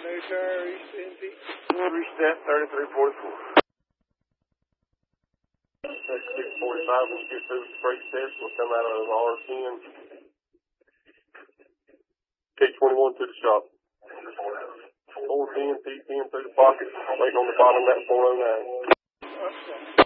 tire, East NP. Reset 3344. 645 when you get through the brake test, will come out of R10. K21 to the shop. 410, T10 through the pocket, waiting on the bottom of that 409.